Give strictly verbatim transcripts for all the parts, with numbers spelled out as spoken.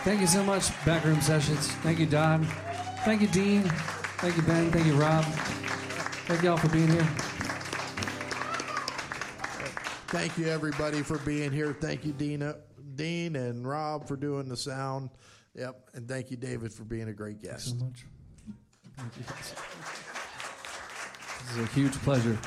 Thank you so much, Backroom Sessions. Thank you, Don. Thank you, Dean. Thank you, Ben. Thank you, Rob. Thank you all for being here. Thank you, everybody, for being here. Thank you, Dean, Dean and Rob, for doing the sound. Yep, and thank you, David, for being a great guest. Thanks so much. Thank you. This is a huge pleasure.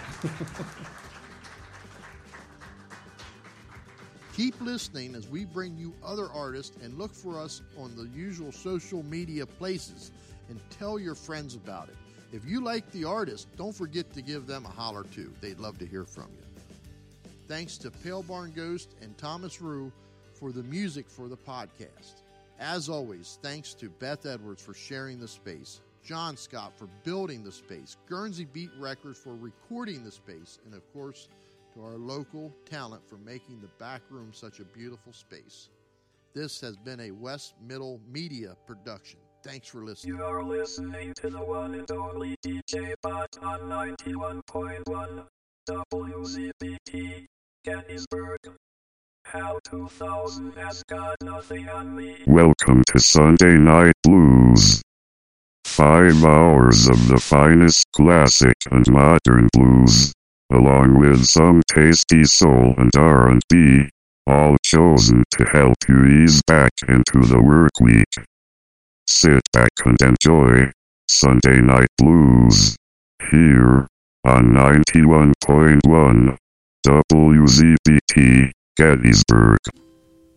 Keep listening as we bring you other artists, and look for us on the usual social media places and tell your friends about it. If you like the artist, don't forget to give them a holler too. They'd love to hear from you. Thanks to Pale Barn Ghost and Thomas Rue for the music for the podcast. As always, thanks to Beth Edwards for sharing the space, John Scott for building the space, Guernsey Beat Records for recording the space, and of course, to our local talent for making the back room such a beautiful space. This has been a West Middle Media production. Thanks for listening. You are listening to the one and only D J Bot on ninety-one point one W Z B T, Gettysburg. How two thousand has got nothing on me. Welcome to Sunday Night Blues. Five hours of the finest classic and modern blues, along with some tasty soul and R and B, all chosen to help you ease back into the work week. Sit back and enjoy Sunday Night Blues here on ninety-one point one W Z B T, Gettysburg.